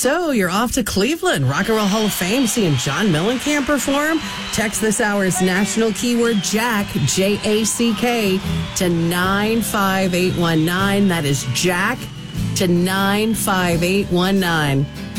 So you're off to Cleveland, Rock and Roll Hall of Fame, seeing John Mellencamp perform? Text this hour's national keyword Jack, J-A-C-K, to 95819. That is Jack to 95819.